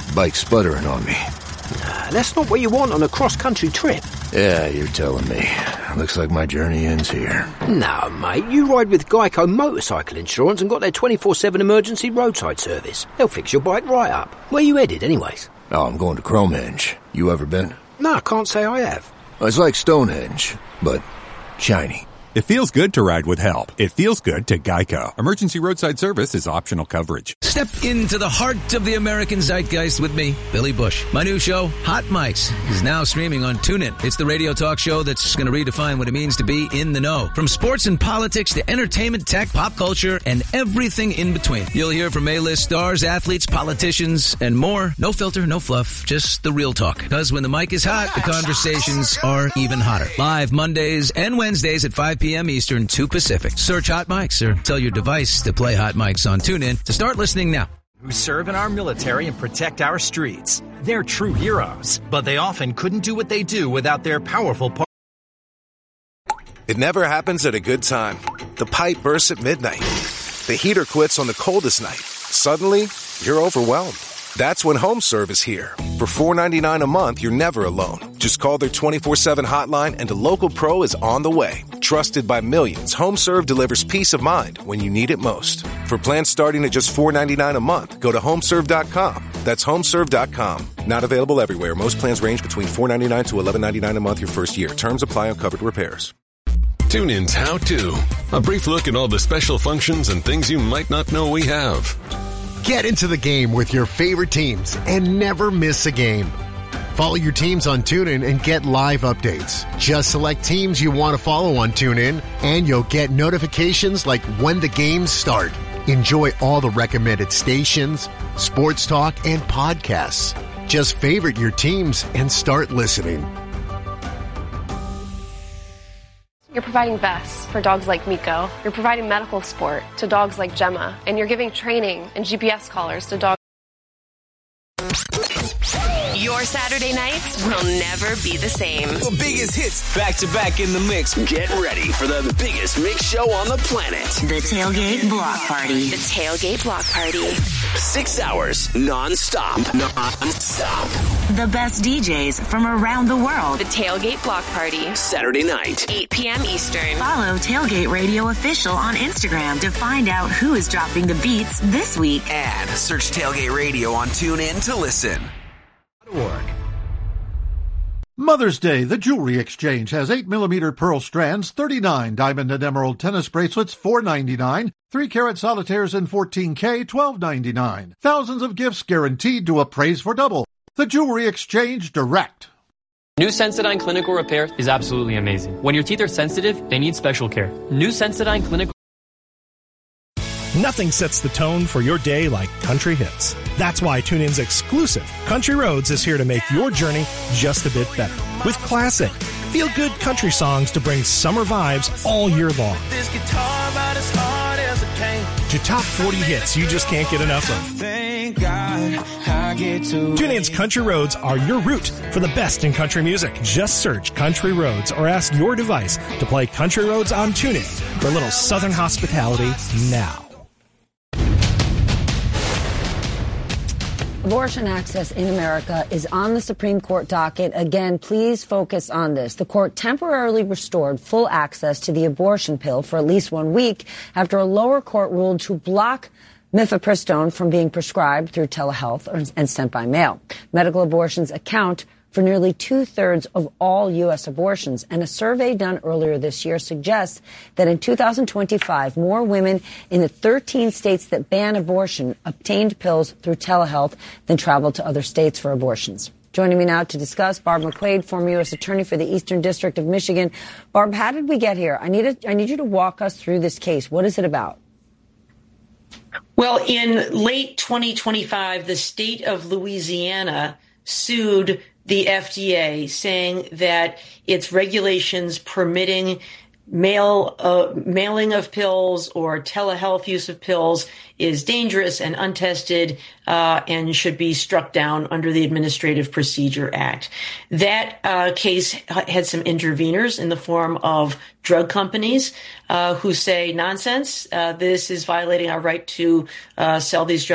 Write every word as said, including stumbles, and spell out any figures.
bike's sputtering on me. Nah, that's not what you want on a cross-country trip. Yeah, you're telling me. Looks like my journey ends here. No, mate, you ride with Geico Motorcycle Insurance and got their twenty-four seven emergency roadside service. They'll fix your bike right up. Where you headed, anyways? Oh, I'm going to Cromehenge. You ever been? No, I can't say I have. It's like Stonehenge, but shiny. It feels good to ride with help. It feels good to Geico. Emergency roadside service is optional coverage. Step into the heart of the American zeitgeist with me, Billy Bush. My new show, Hot Mics, is now streaming on TuneIn. It's the radio talk show that's going to redefine what it means to be in the know. From sports and politics to entertainment, tech, pop culture, and everything in between. You'll hear from A-list stars, athletes, politicians, and more. No filter, no fluff, just the real talk. Because when the mic is hot, the conversations are even hotter. Live Mondays and Wednesdays at five p.m. Eastern, two Pacific. Search Hot Mics or tell your device to play Hot Mics on TuneIn to start listening now. Who serve in our military and protect our streets. They're true heroes, but they often couldn't do what they do without their powerful partners. It never happens at a good time. The pipe bursts at midnight. The heater quits on the coldest night. Suddenly, you're overwhelmed. That's when HomeServe is here. For four dollars and ninety-nine cents a month, you're never alone. Just call their twenty-four seven hotline and a local pro is on the way. Trusted by millions, HomeServe delivers peace of mind when you need it most. For plans starting at just four dollars and ninety-nine cents a month, go to homeserve dot com. That's homeserve dot com. Not available everywhere. Most plans range between four dollars and ninety-nine cents to eleven dollars and ninety-nine cents a month your first year. Terms apply on covered repairs. TuneIn's How To. A brief look at all the special functions and things you might not know we have. Get into the game with your favorite teams and never miss a game. Follow your teams on TuneIn and get live updates. Just select teams you want to follow on TuneIn, and you'll get notifications like when the games start. Enjoy all the recommended stations, sports talk, and podcasts. Just favorite your teams and start listening. You're providing vests for dogs like Miko. You're providing medical support to dogs like Gemma. And you're giving training and G P S collars to dogs. Your Saturday nights will never be the same. The biggest hits back to back in the mix. Get ready for the biggest mix show on the planet. The Tailgate Block Party. The Tailgate Block Party. Six hours non-stop. Non-stop. The best D Js from around the world. The Tailgate Block Party. Saturday night. eight p.m. Eastern. Follow Tailgate Radio Official on Instagram to find out who is dropping the beats this week. And search Tailgate Radio on TuneIn to listen. Mother's Day, the Jewelry Exchange has eight millimeter pearl strands, thirty-nine dollars. Diamond and emerald tennis bracelets, four ninety-nine. three carat solitaires in fourteen K, twelve ninety-nine. Thousands of gifts guaranteed to appraise for double. The Jewelry Exchange Direct. New Sensodyne Clinical Repair is absolutely amazing. When your teeth are sensitive, they need special care. New Sensodyne Clinical Nothing sets the tone for your day like country hits. That's why TuneIn's exclusive Country Roads is here to make your journey just a bit better. With classic, feel-good country songs to bring summer vibes all year long. This guitar about as hard as it came. To top forty hits you just can't get enough of. Thank God I get to TuneIn's Country Roads are your route for the best in country music. Just search Country Roads or ask your device to play Country Roads on TuneIn for a little Southern hospitality now. Abortion access in America is on the Supreme Court docket. Again, please focus on this. The court temporarily restored full access to the abortion pill for at least one week after a lower court ruled to block mifepristone from being prescribed through telehealth and sent by mail. Medical abortions account for nearly two-thirds of all U S abortions, and a survey done earlier this year suggests that in two thousand twenty-five, more women in the thirteen states that ban abortion obtained pills through telehealth than traveled to other states for abortions. Joining me now to discuss, Barb McQuaid, former U S Attorney for the Eastern District of Michigan. Barb, how did we get here? I need, a, I need you to walk us through this case. What is it about? Well, in late twenty twenty-five, the state of Louisiana sued the F D A, saying that its regulations permitting mail uh, mailing of pills or telehealth use of pills is dangerous and untested uh, and should be struck down under the Administrative Procedure Act. That uh, case had some interveners in the form of drug companies uh, who say, nonsense, uh, this is violating our right to uh, sell these drugs.